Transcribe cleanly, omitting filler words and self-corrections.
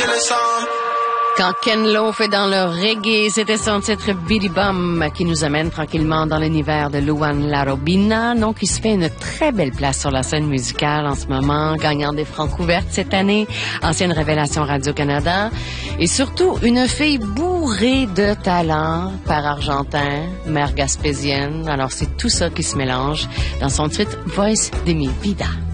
Quand Ken Lo fait dans le reggae, c'était son titre Bidi Bum qui nous amène tranquillement dans l'univers de Luan Larobina, nom qui se fait une très belle place sur la scène musicale en ce moment, gagnant des Francouvertes cette année, ancienne révélation Radio-Canada et surtout une fille bourrée de talent, père argentin, mère gaspésienne. Alors c'est tout ça qui se mélange dans son titre Voice de mi vida.